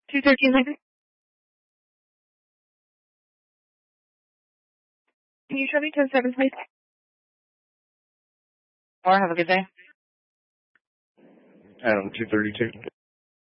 213 Lincoln. Can you show me 10-7, please? Or have a good day. Adam 232.